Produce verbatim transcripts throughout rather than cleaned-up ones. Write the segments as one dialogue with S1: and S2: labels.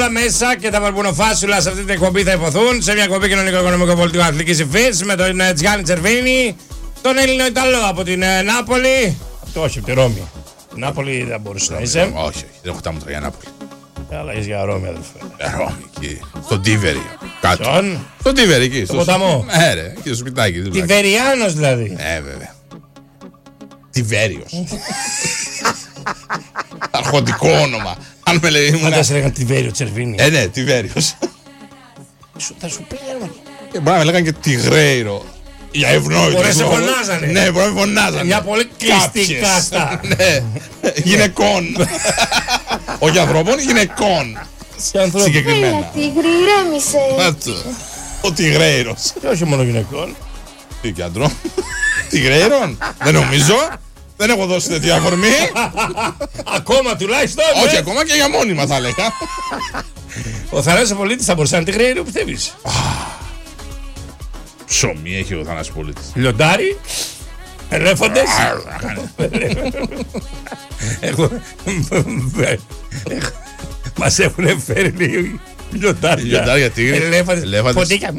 S1: όλα μέσα και τα βαρμπουνοφάσουλα σε αυτή την εκπομπή θα υποθούν. Σε μια εκπομπή κοινωνικό-οικονομικό-πολιτικού αθλητικής υφής με τον Τζιάννη Τσερβίνη, τον Έλληνο Ιταλό από την ε, Νάπολη. Το όχι, από τη Ρώμη. Νάπολη δεν μπορούσε να είσαι.
S2: Όχι, όχι, δεν έχω τα μούτρα για Νάπολη.
S1: Αλλά είσαι για Ρώμη, αδελφέ.
S2: Ε, Ρώμη, εκεί. Στον Τίβερη. Κάτω.
S1: Στον
S2: Στον Τίβερη, εκεί.
S1: στο ποταμό.
S2: Ε, ρε, εκεί στο σπιτάκι.
S1: Τιβεριάνος δηλαδή.
S2: Ε, βέβαια. Τιβέριος. Αρχοντικό όνομα. Αν με λέει.
S1: Πάντα σε λέγανε Τιβέριο Τσερβίνη.
S2: Ε, ναι, Τιβέριος.
S1: Θα σου πει ένα.
S2: Και μπορεί να με λέγανε και Τιγρέιρο. Για ευνόητο.
S1: Μπορεί να σε φωνάζανε.
S2: Ναι, μπορεί να με φωνάζανε.
S1: Μια πολύ κλειστή κάστα.
S2: Ναι, γυναικών. Όχι ανθρώπων, γυναικών. Συγκεκριμένα.
S3: Έλα, τίγρη, ηρέμησε.
S2: Ο Τιγρέιρος.
S1: Και όχι μόνο γυναικών.
S2: Τι και αντρών. Τιγρέιρον. Δεν νομίζω. Δεν έχω δώσει τέτοια αφορμή.
S1: Ακόμα τουλάχιστον.
S2: Όχι, ακόμα και για μόνιμα θα λέγα.
S1: Ο Θανάσης Πολίτης θα μπορούσε να είναι Τιγρέιρο, πιστεύεις?
S2: Ψωμί έχει ο Θανάσης Πολίτης.
S1: Λιοντάρι. Ελέφαντες. Μας έχουν φέρει λιοντάρια.
S2: Λιοντάρια, τίγρη.
S1: Ελέφαντες. Ποντίκια.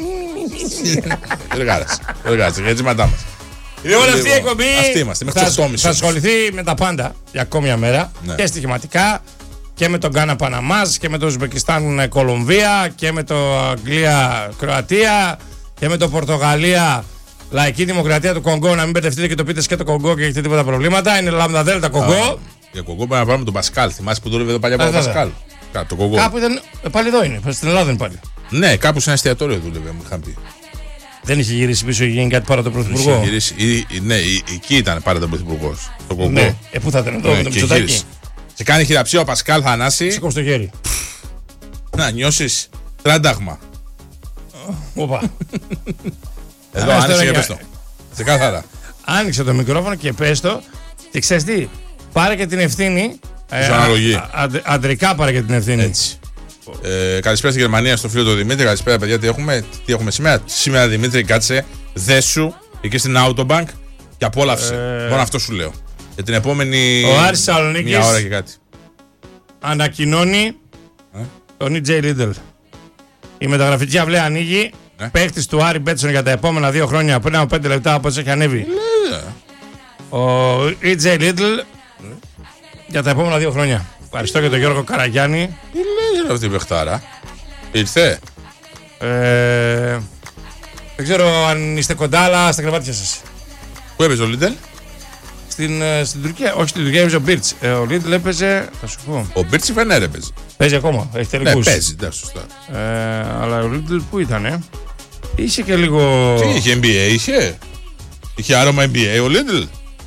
S2: Εργάζεσαι, για τσιματά μας.
S1: Λοιπόν, αυτή η εκπομπή
S2: Αυτή είμαστε, μέχρι
S1: θα,
S2: τις οκτώ και μισή.
S1: θα ασχοληθεί με τα πάντα για ακόμη μια μέρα.
S2: Ναι.
S1: Και στοιχηματικά και με τον Γκάνα Παναμάς και με το Ουσμπεκιστάν Κολομβία και με το Αγγλία Κροατία και με το Πορτογαλία Λαϊκή Δημοκρατία του Κονγκό. Να μην μπερδευτείτε και το πείτε και το Κονγκό και έχετε τίποτα προβλήματα. Είναι Λάμδα Δέλτα Κονγκό.
S2: Για Κονγκό πρέπει να πάμε τον Πασκάλ. Θυμάσαι που δούλευε εδώ παλιά από τον Πασκάλ. Το Κονγκό.
S1: Κάπου ήταν. Πάλι εδώ είναι. Στην Ελλάδα είναι πάλι.
S2: Ναι, κάπου σε ένα εστιατόριο δούλευε, μου είχαν πει.
S1: Δεν είχε γυρίσει πίσω, είχε γίνει κάτι παρά τον Πρωθυπουργό.
S2: Είχε γυρίσει, ή, ή, ναι, ή, εκεί ήταν παρά τον Πρωθυπουργό. Το Κονγκό.
S1: Ναι, ε, πού θα ήταν εδώ,
S2: Ναι,
S1: με το
S2: και
S1: Μητσοτάκη.
S2: γύρισε. Σε κάνει χειραψία ο Πασκάλ Θανάση.
S1: Σηκώ στο χέρι.
S2: Να νιώσει τράνταγμα.
S1: Οπα.
S2: Εδώ
S1: Άνοιξε
S2: άνοιξε
S1: τώρα
S2: και
S1: για-
S2: πες το. Ξεκάθαρα.
S1: Άνοιξε το μικρόφωνο και πες το. Και ξέρεις τι, πάρε και την ευθύνη. ε,
S2: αναλογεί.
S1: α- α- Αντρικά πάρε και την ευθύνη.
S2: Έτσι. Ε, καλησπέρα στη Γερμανία, στο φίλο του Δημήτρη. Καλησπέρα, παιδιά. Τι έχουμε, τι έχουμε σήμερα. Σήμερα, Δημήτρη, κάτσε, δέσου εκεί στην Autobank και απόλαυσε.
S1: Ε.
S2: Μόνο αυτό σου λέω. Για την επόμενη.
S1: Ο Άρης Θεσσαλονίκης
S2: Μια ώρα και κάτι.
S1: ανακοινώνει
S2: Ε.
S1: τον Ι Τζέι Lidl. Η μεταγραφική αυλαία ανοίγει.
S2: Ναι.
S1: Παίχτης του Άρη Μπέτσον για τα επόμενα δύο χρόνια πριν από πέντε λεπτά όπως έχει ανέβει.
S2: Ναι.
S1: Ο Ι Τζέι Lidl για τα επόμενα δύο χρόνια. Ευχαριστώ και τον Γιώργο Καραγιάννη.
S2: Τι λέει αυτή η παιχτάρα. Ήρθε.
S1: Ε, δεν ξέρω αν είστε κοντά, αλλά στα κρεβάτια σας.
S2: Πού έπαιζε ο Λίντελ.
S1: Στην, ε, στην Τουρκία, όχι στην Τουρκία, έπαιζε ο Μπίρτς. Ε, ο Λίτλ έπαιζε, θα σου πω.
S2: Ο Μπίρτσι Φενέρ έπαιζε.
S1: Παίζει ακόμα, έχει
S2: Ναι,
S1: τελικούς.
S2: παίζει, ναι, σωστά.
S1: Ε, αλλά ο Λίτλ πού ήτανε. Είχε και λίγο.
S2: Τι είχε, N B A είχε. Είχε άρωμα N B A ο Λίντελ.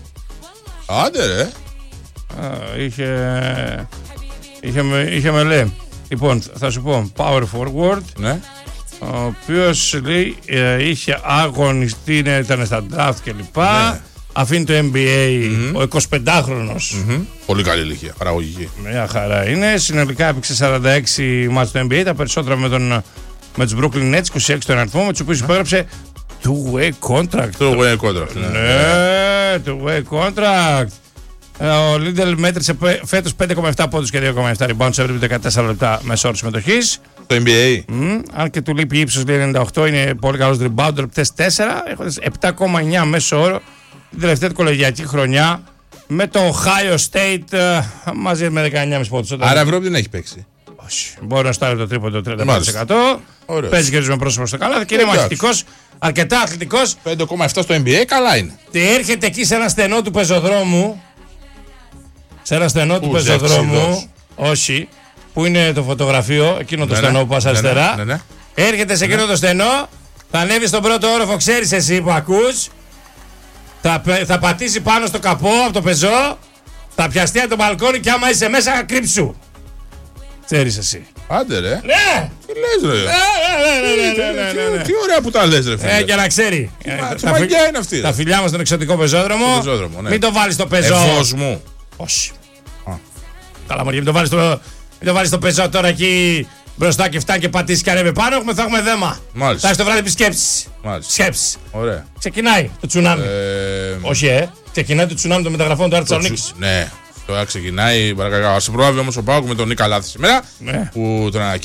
S2: Άντε ρε.
S1: Α, είχε. Είχε, με, είχε μελέ. Λοιπόν, θα σου πω, power forward,
S2: Ναι.
S1: ο οποίος λέει ε, είχε αγωνιστεί, ναι, ήταν στα draft κλπ.
S2: Ναι.
S1: Αφήνει το N B A ο εικοσιπεντάχρονος.
S2: Μμμ. Πολύ καλή ηλικία, παραγωγική.
S1: Μια χαρά είναι. Συνολικά έπαιξε σαράντα έξι μάτς στο N B A, τα περισσότερα με, τον, με τους Brooklyn Nets, είκοσι έξι τον αριθμό, με τους οποίους υπέγραψε two-way contract.
S2: Το way contract. Ναι.
S1: Ναι, two-way contract. Ε, Ο Λίντελ μέτρησε πε- φέτος πέντε κόμμα επτά πόντους και δύο κόμμα επτά rebounds σε δεκατέσσερα λεπτά μέσο όρο συμμετοχής.
S2: Το N B A.
S1: Μμ, αν και του λείπει ύψος, λέει ενενήντα οκτώ, είναι πολύ καλός rebounder, πτες τέσσερα, έχοντας επτά κόμμα εννιά μέσο όρο την τελευταία του κολεγιακή χρονιά με το Ohio State ε, μαζί με δεκαεννιά κόμμα πέντε πόντους. Όταν-
S2: Άρα Ευρώπη δεν έχει παίξει.
S1: Όχι. Μπορεί να στάρει το τρίποντο τριάντα πέντε τοις εκατό.
S2: Ωραίος.
S1: Παίζει και με πρόσωπο στο καλάθι και είναι
S2: Εντάξει.
S1: μαχητικός, αρκετά αθλητικός.
S2: πέντε κόμμα επτά στο N B A, καλά είναι.
S1: Και έρχεται εκεί σε ένα στενό του πεζοδρόμου. Σε ένα στενό του
S2: Πού,
S1: πεζοδρόμου.
S2: Ζεξίδος?
S1: Όχι. Που είναι το φωτογραφείο, εκείνο το
S2: Ναι,
S1: στενό
S2: ναι.
S1: που πας
S2: Ναι, ναι,
S1: αριστερά.
S2: ναι, ναι.
S1: Έρχεται σε εκείνο το στενό, θα ανέβει στον πρώτο όροφο, ξέρεις εσύ που ακούς. Θα, πε- θα πατήσει πάνω στο καπό από το πεζό, θα πιαστεί από το μπαλκόνι και άμα είσαι μέσα, κρύψου. Ξέρεις εσύ.
S2: Άντε ρε.
S1: Ναι!
S2: Τι λες ρε.
S1: Ναι, ναι, ναι, ναι, ναι, ναι, ναι.
S2: Τι ωραία που τα λες ρε φίλε.
S1: Ε, για να ξέρει. Ε,
S2: μα-
S1: τα
S2: τι μαγιά
S1: φι-
S2: είναι αυτή,
S1: Τα
S2: ρε.
S1: φιλιά μας στον εξωτικό πεζόδρομο.
S2: Στο πεζόδρομο, ναι.
S1: Μην το βάλεις στο πεζό.
S2: Εφός μου.
S1: Όχι.
S2: Α.
S1: Καλά, μωρή, μην το βάλεις στο, μην το βάλεις στο πεζό τώρα εκεί μπροστά και φτάνει και πατήσει και ανέβει πάνω. Έχουμε, θα έχουμε δέμα.
S2: Μάλιστα.
S1: Θα έχει το βράδυ επισκέψεις.
S2: Μάλιστα.
S1: Σκέψεις.
S2: Ωραία.
S1: Ξεκινάει το τσουνάμι.
S2: Ε,
S1: Όχι, ε. Ξεκινάει το τσουνάμι των μεταγραφών του Άρη Θεσσαλονίκης.
S2: Ναι. Τώρα ξεκινάει. Παρακαλώ. Α προλάβει όμως ο Πάοκ με τον Νίκα Λάθη σήμερα.
S1: Ναι.
S2: Που τον